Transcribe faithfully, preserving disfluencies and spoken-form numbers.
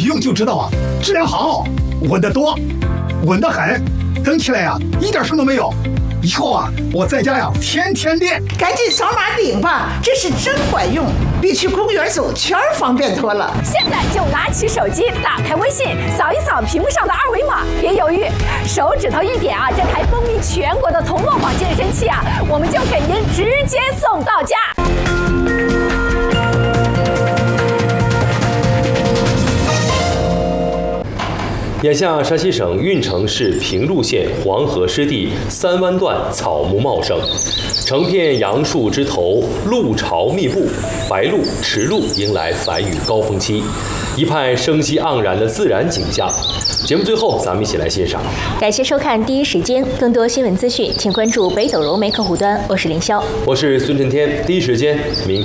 用就知道啊，质量好，稳得多，稳得很，蹬起来呀、啊、一点声都没有。以后啊，我在家呀天天练。 赶紧扫码领吧，这是真管用，比去公园走圈方便多了。 现在就拿起手机，打开微信，扫一扫屏幕上的二维码，别犹豫，手指头一点啊，这台风靡全国的童梦网健身器啊，我们就给您直接送到家。 眼下，山西省运城市平陆县黄河湿地三湾段草木茂盛，成片杨树枝头，鹿巢密布，白鹭、池鹭迎来繁育高峰期，一派生机盎然的自然景象。节目最后，咱们一起来欣赏。 感谢收看第一时间，更多新闻资讯，请关注北斗融媒客户端。我是凌霄， 我是孙震天，第一时间，明天。